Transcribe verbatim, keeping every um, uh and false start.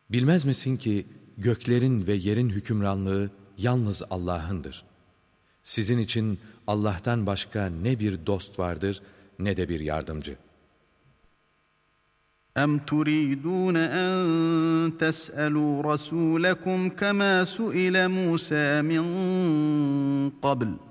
Bilmez misin ki göklerin ve yerin hükümranlığı yalnız Allah'ındır. Sizin için Allah'tan başka ne bir dost vardır ne de bir yardımcı. أَمْ تُرِيدُونَ أَنْ تَسْأَلُوا رَسُولَكُمْ كَمَا سُئِلَ مُوسَى مِنْ قَبْلُ